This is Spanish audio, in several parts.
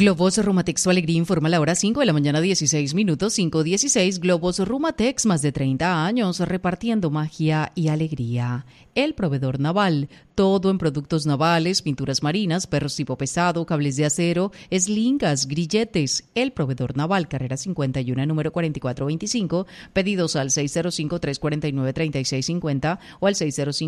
Globos Rumatex, su alegría informa la hora 5 de la mañana, 16 minutos, 5:16. Globos Rumatex, más de 30 años repartiendo magia y alegría. El proveedor naval, todo en productos navales, pinturas marinas, perros tipo pesado, cables de acero, eslingas, grilletes. El proveedor naval, carrera 51, número 4425, pedidos al 605-349-3650 o al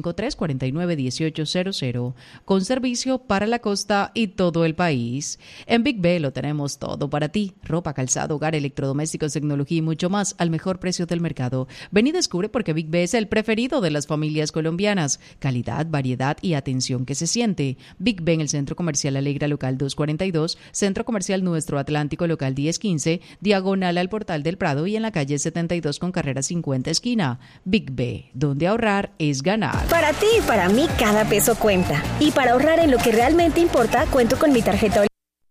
605-349-1800, con servicio para la costa y todo el país. En Big B lo tenemos todo para ti: ropa, calzado, hogar, electrodomésticos, tecnología y mucho más al mejor precio del mercado. Ven y descubre por qué Big B es el preferido de las familias colombianas. Calidad, variedad y atención que se siente. Big B en el Centro Comercial Alegra Local 242, Centro Comercial Nuestro Atlántico Local 1015, diagonal al Portal del Prado y en la calle 72 con carrera 50 esquina. Big B, donde ahorrar es ganar. Para ti y para mí cada peso cuenta. Y para ahorrar en lo que realmente importa, cuento con mi tarjeta.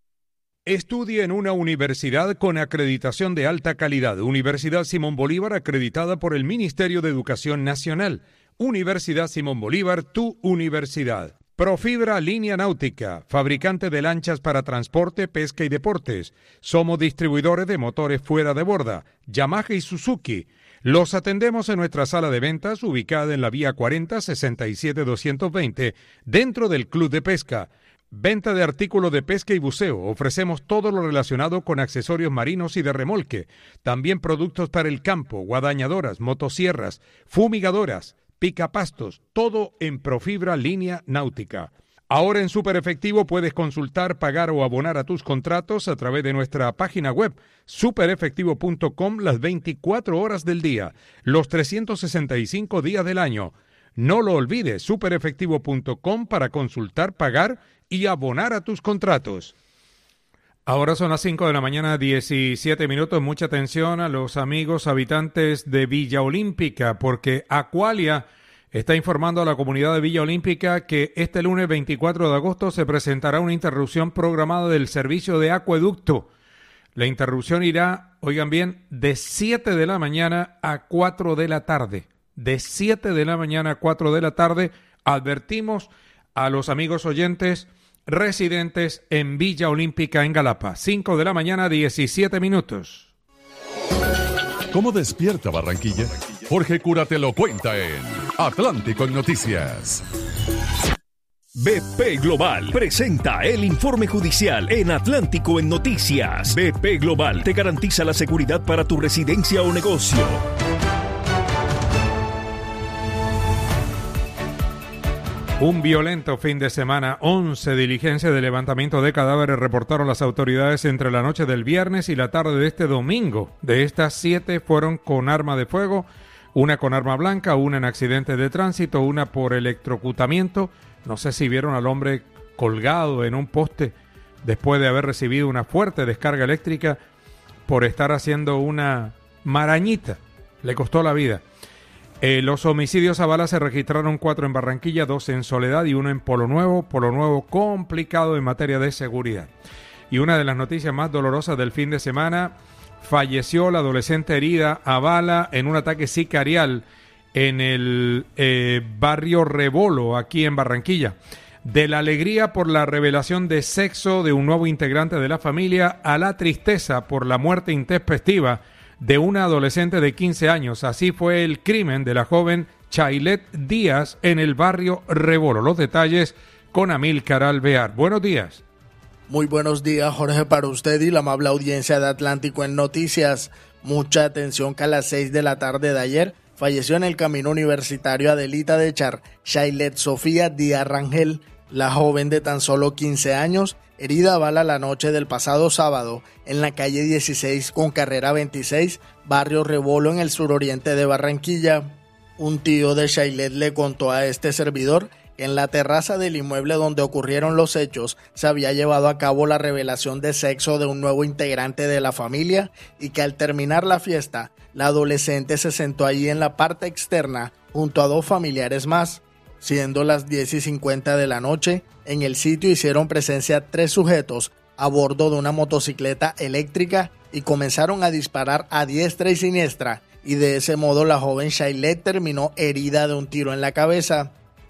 Estudie en una universidad con acreditación de alta calidad. Universidad Simón Bolívar, acreditada por el Ministerio de Educación Nacional. Universidad Simón Bolívar, tu universidad. Profibra Línea Náutica, fabricante de lanchas para transporte, pesca y deportes. Somos distribuidores de motores fuera de borda, Yamaha y Suzuki. Los atendemos en nuestra sala de ventas, ubicada en la vía 40 67 220, dentro del Club de Pesca. Venta de artículos de pesca y buceo. Ofrecemos todo lo relacionado con accesorios marinos y de remolque. También productos para el campo, guadañadoras, motosierras, fumigadoras, picapastos, todo en Profibra Línea Náutica. Ahora en Super Efectivo puedes consultar, pagar o abonar a tus contratos a través de nuestra página web superefectivo.com las 24 horas del día, los 365 días del año. No lo olvides, superefectivo.com para consultar, pagar y abonar a tus contratos. Ahora son las 5 de la mañana, 17 minutos. Mucha atención a los amigos habitantes de Villa Olímpica, porque Aqualia está informando a la comunidad de Villa Olímpica que este lunes 24 de agosto se presentará una interrupción programada del servicio de acueducto. La interrupción irá, oigan bien, de 7 de la mañana a 4 de la tarde. De 7 de la mañana a 4 de la tarde. Advertimos a los amigos oyentes residentes en Villa Olímpica en Galapa. 5 de la mañana, 17 minutos. ¿Cómo despierta Barranquilla? Jorge Cura te lo cuenta en Atlántico en Noticias. BP Global presenta el informe judicial en Atlántico en Noticias. BP Global te garantiza la seguridad para tu residencia o negocio. Un violento fin de semana. 11 diligencias de levantamiento de cadáveres reportaron las autoridades entre la noche del viernes y la tarde de este domingo. De estas 7 fueron con arma de fuego, una con arma blanca, una en accidente de tránsito, una por electrocutamiento. No sé si vieron al hombre colgado en un poste después de haber recibido una fuerte descarga eléctrica por estar haciendo una marañita. Le costó la vida. Los homicidios a bala se registraron 4 en Barranquilla, 2 en Soledad y 1 en Polo Nuevo. Polo Nuevo complicado en materia de seguridad. Y una de las noticias más dolorosas del fin de semana: falleció la adolescente herida a bala en un ataque sicarial en el barrio Rebolo, aquí en Barranquilla. De la alegría por la revelación de sexo de un nuevo integrante de la familia a la tristeza por la muerte intempestiva de una adolescente de 15 años. Así fue el crimen de la joven Chailet Díaz en el barrio Rebolo. Los detalles con Amílcar Alvear. Buenos días. Muy buenos días, Jorge, para usted y la amable audiencia de Atlántico en Noticias. Mucha atención que a las 6 de la tarde de ayer falleció en el camino universitario Adelita de Char Chailet Sofía Díaz Rangel, la joven de tan solo 15 años, herida a bala la noche del pasado sábado en la calle 16 con carrera 26, barrio Rebolo en el suroriente de Barranquilla. Un tío de Chailet le contó a este servidor que en la terraza del inmueble donde ocurrieron los hechos se había llevado a cabo la revelación de sexo de un nuevo integrante de la familia y que al terminar la fiesta, la adolescente se sentó allí en la parte externa junto a 2 familiares más. Siendo las 10:50 de la noche, en el sitio hicieron presencia 3 sujetos a bordo de una motocicleta eléctrica y comenzaron a disparar a diestra y siniestra, y de ese modo la joven Chailet terminó herida de un tiro en la cabeza.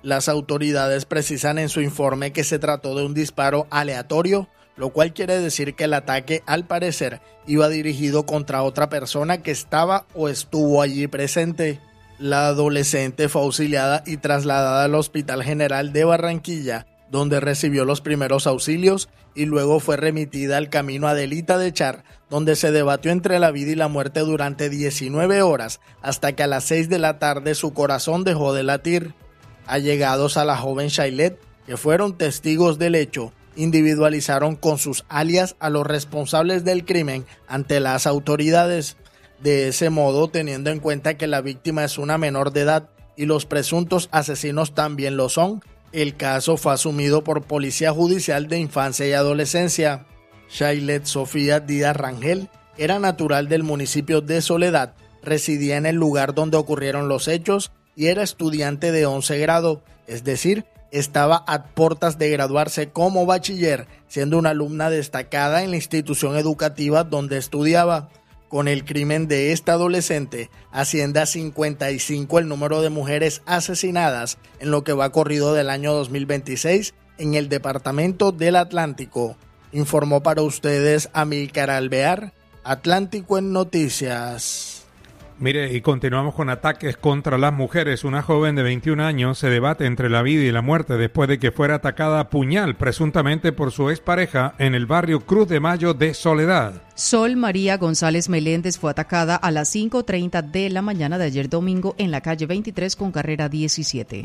Las autoridades precisan en su informe que se trató de un disparo aleatorio, lo cual quiere decir que el ataque, al parecer, iba dirigido contra otra persona que estaba o estuvo allí presente. La adolescente fue auxiliada y trasladada al Hospital General de Barranquilla, donde recibió los primeros auxilios y luego fue remitida al camino Adelita de Char, donde se debatió entre la vida y la muerte durante 19 horas, hasta que a las 6 de la tarde su corazón dejó de latir. Allegados a la joven Shailet, que fueron testigos del hecho, individualizaron con sus alias a los responsables del crimen ante las autoridades. De ese modo, teniendo en cuenta que la víctima es una menor de edad y los presuntos asesinos también lo son, el caso fue asumido por Policía Judicial de Infancia y Adolescencia. Shailet Sofía Díaz Rangel era natural del municipio de Soledad, residía en el lugar donde ocurrieron los hechos y era estudiante de 11 grado, es decir, estaba a puertas de graduarse como bachiller, siendo una alumna destacada en la institución educativa donde estudiaba. Con el crimen de esta adolescente, asciende a 55 el número de mujeres asesinadas en lo que va corrido del año 2026 en el departamento del Atlántico. Informó para ustedes Amílcar Alvear, Atlántico en Noticias. Mire, y continuamos con ataques contra las mujeres. Una joven de 21 años se debate entre la vida y la muerte después de que fuera atacada a puñal, presuntamente por su expareja, en el barrio Cruz de Mayo de Soledad. Sol María González Meléndez fue atacada a las 5:30 de la mañana de ayer domingo en la calle 23 con carrera 17.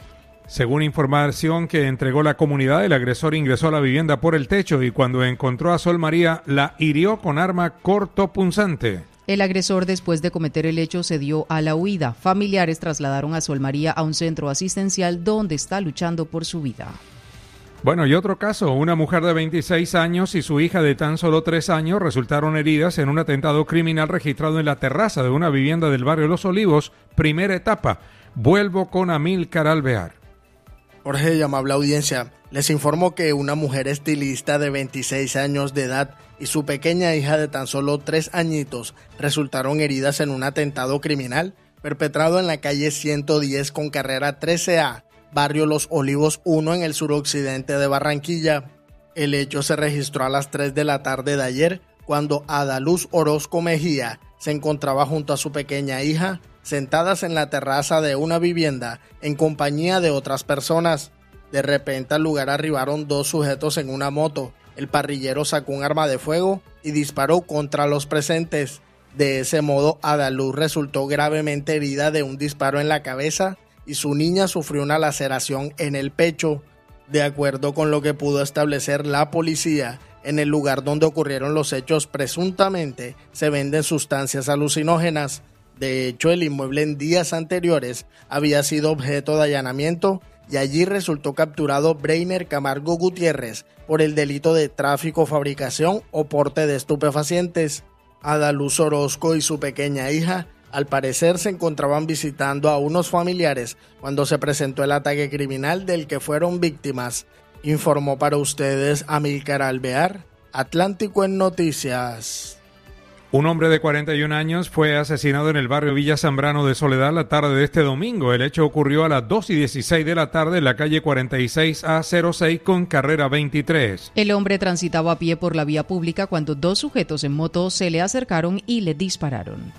Según información que entregó la comunidad, el agresor ingresó a la vivienda por el techo y cuando encontró a Sol María, la hirió con arma cortopunzante. El agresor, después de cometer el hecho, se dio a la huida. Familiares trasladaron a Sol María a un centro asistencial donde está luchando por su vida. Bueno, y otro caso, una mujer de 26 años y su hija de tan solo 3 años resultaron heridas en un atentado criminal registrado en la terraza de una vivienda del barrio Los Olivos, primera etapa. Vuelvo con Amílcar Alvear. Jorge y amable audiencia, les informo que una mujer estilista de 26 años de edad y su pequeña hija de tan solo 3 añitos resultaron heridas en un atentado criminal perpetrado en la calle 110 con carrera 13A, barrio Los Olivos 1 en el suroccidente de Barranquilla. El hecho se registró a las 3 de la tarde de ayer cuando Adaluz Orozco Mejía se encontraba junto a su pequeña hija sentadas en la terraza de una vivienda en compañía de otras personas. De repente al lugar arribaron 2 sujetos en una moto. El parrillero sacó un arma de fuego y disparó contra los presentes. De ese modo, Adaluz resultó gravemente herida de un disparo en la cabeza y su niña sufrió una laceración en el pecho. De acuerdo con lo que pudo establecer la policía, en el lugar donde ocurrieron los hechos presuntamente se venden sustancias alucinógenas. De hecho, el inmueble en días anteriores había sido objeto de allanamiento y allí resultó capturado Breiner Camargo Gutiérrez por el delito de tráfico, fabricación o porte de estupefacientes. Adaluz Orozco y su pequeña hija, al parecer, se encontraban visitando a unos familiares cuando se presentó el ataque criminal del que fueron víctimas. Informó para ustedes Amílcar Alvear, Atlántico en Noticias. Un hombre de 41 años fue asesinado en el barrio Villa Zambrano de Soledad la tarde de este domingo. El hecho ocurrió a las 2:16 de la tarde en la calle 46A06 con carrera 23. El hombre transitaba a pie por la vía pública cuando 2 sujetos en moto se le acercaron y le dispararon.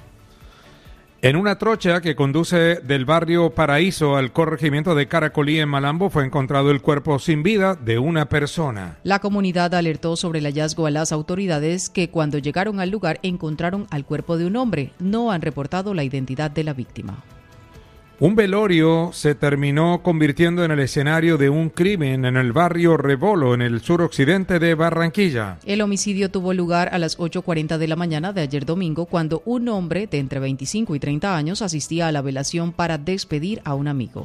En una trocha que conduce del barrio Paraíso al corregimiento de Caracolí en Malambo fue encontrado el cuerpo sin vida de una persona. La comunidad alertó sobre el hallazgo a las autoridades que cuando llegaron al lugar encontraron al cuerpo de un hombre. No han reportado la identidad de la víctima. Un velorio se terminó convirtiendo en el escenario de un crimen en el barrio Rebolo, en el suroccidente de Barranquilla. El homicidio tuvo lugar a las 8:40 de la mañana de ayer domingo, cuando un hombre de entre 25 y 30 años asistía a la velación para despedir a un amigo.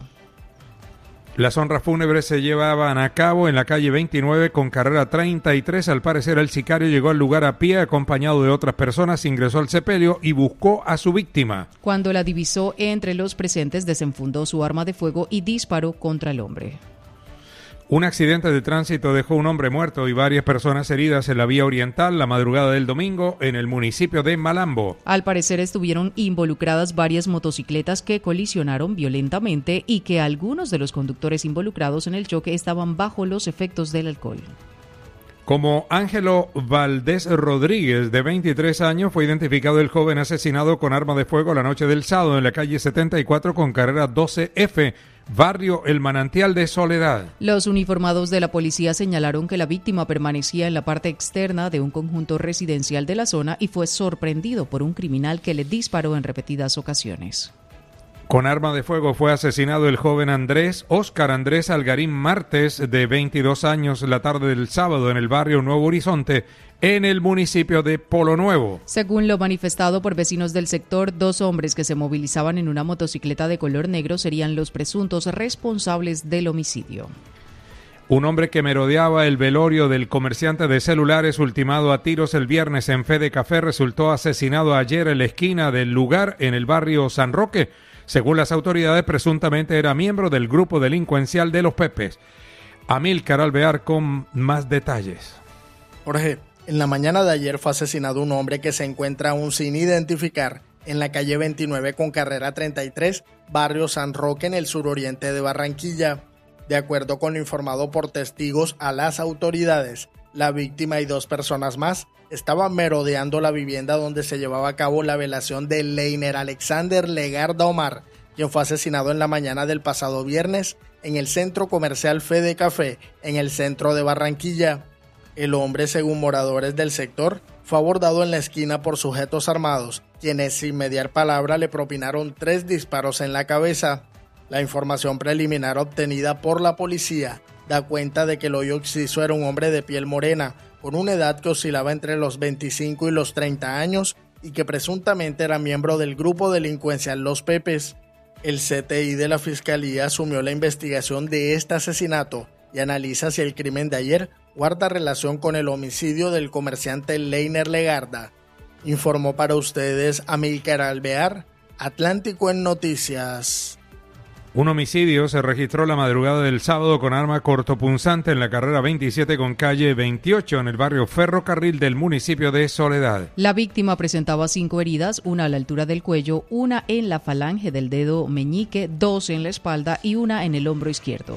Las honras fúnebres se llevaban a cabo en la calle 29 con carrera 33. Al parecer, el sicario llegó al lugar a pie acompañado de otras personas, ingresó al sepelio y buscó a su víctima. Cuando la divisó entre los presentes, desenfundó su arma de fuego y disparó contra el hombre. Un accidente de tránsito dejó un hombre muerto y varias personas heridas en la vía oriental la madrugada del domingo en el municipio de Malambo. Al parecer estuvieron involucradas varias motocicletas que colisionaron violentamente y que algunos de los conductores involucrados en el choque estaban bajo los efectos del alcohol. Como Ángelo Valdés Rodríguez, de 23 años, fue identificado el joven asesinado con arma de fuego la noche del sábado en la calle 74 con carrera 12F, barrio El Manantial de Soledad. Los uniformados de la policía señalaron que la víctima permanecía en la parte externa de un conjunto residencial de la zona y fue sorprendido por un criminal que le disparó en repetidas ocasiones. Con arma de fuego fue asesinado el joven Óscar Andrés Algarín Martes, de 22 años, la tarde del sábado en el barrio Nuevo Horizonte, en el municipio de Polo Nuevo. Según lo manifestado por vecinos del sector, 2 hombres que se movilizaban en una motocicleta de color negro serían los presuntos responsables del homicidio. Un hombre que merodeaba el velorio del comerciante de celulares ultimado a tiros el viernes en Fede Café resultó asesinado ayer en la esquina del lugar en el barrio San Roque. Según las autoridades, presuntamente era miembro del grupo delincuencial de los Pepes. Amílcar Alvear con más detalles. Jorge, en la mañana de ayer fue asesinado un hombre que se encuentra aún sin identificar en la calle 29 con carrera 33, barrio San Roque, en el suroriente de Barranquilla. De acuerdo con lo informado por testigos a las autoridades, la víctima y 2 personas más estaban merodeando la vivienda donde se llevaba a cabo la velación de Leiner Alexander Legarda Omar, quien fue asesinado en la mañana del pasado viernes en el centro comercial Fede Café, en el centro de Barranquilla. El hombre, según moradores del sector, fue abordado en la esquina por sujetos armados, quienes sin mediar palabra le propinaron 3 disparos en la cabeza. La información preliminar obtenida por la policía da cuenta de que el hoyo occiso era un hombre de piel morena, con una edad que oscilaba entre los 25 y los 30 años y que presuntamente era miembro del grupo delincuencial Los Pepes. El CTI de la Fiscalía asumió la investigación de este asesinato y analiza si el crimen de ayer guarda relación con el homicidio del comerciante Leiner Legarda. Informó para ustedes Amílcar Alvear, Atlántico en Noticias. Un homicidio se registró la madrugada del sábado con arma cortopunzante en la carrera 27 con calle 28 en el barrio Ferrocarril del municipio de Soledad. La víctima presentaba 5 heridas, una a la altura del cuello, una en la falange del dedo meñique, 2 en la espalda y una en el hombro izquierdo.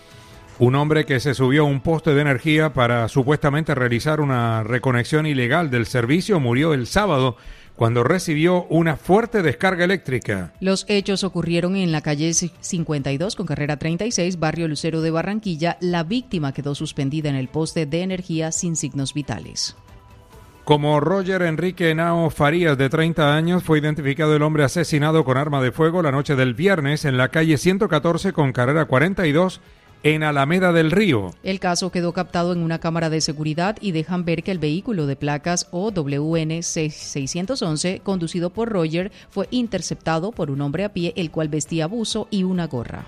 Un hombre que se subió a un poste de energía para supuestamente realizar una reconexión ilegal del servicio murió el sábado cuando recibió una fuerte descarga eléctrica. Los hechos ocurrieron en la calle 52 con carrera 36, barrio Lucero de Barranquilla. La víctima quedó suspendida en el poste de energía sin signos vitales. Como Roger Enrique Henao Farías, de 30 años, fue identificado el hombre asesinado con arma de fuego la noche del viernes en la calle 114 con carrera 42, en Alameda del Río. El caso quedó captado en una cámara de seguridad y dejan ver que el vehículo de placas OWN 611, conducido por Roger, fue interceptado por un hombre a pie, el cual vestía buzo y una gorra.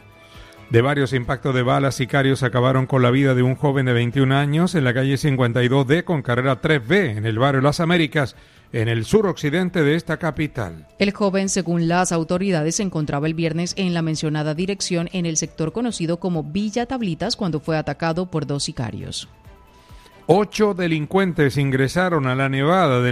De varios impactos de balas, sicarios acabaron con la vida de un joven de 21 años en la calle 52D con carrera 3B en el barrio Las Américas, en el suroccidente de esta capital. El joven, según las autoridades, se encontraba el viernes en la mencionada dirección en el sector conocido como Villa Tablitas cuando fue atacado por 2 sicarios. 8 delincuentes ingresaron a la Nevada del